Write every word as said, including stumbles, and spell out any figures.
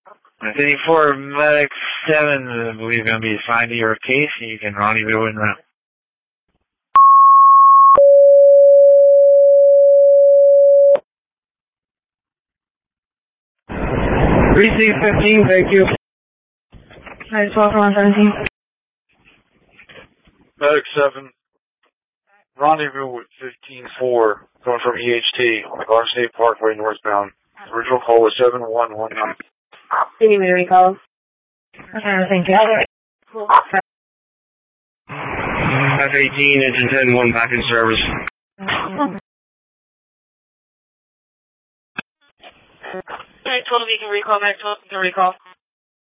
eighty-four Medic seven, I believe, going to be assigned to your case, and you can rendezvous in route. Receive fifteen, thank you. Alright, twelve for one seventeen. Medic seven, rendezvous with fifteen four, going from E H T on the Garden State Parkway northbound. Original call was seven one one nine. Do you need me to recall? Okay, thank you. Cool. F eighteen, engine ten one, back in service. Alright, twelve, you can recall, Mac twelve, you can recall.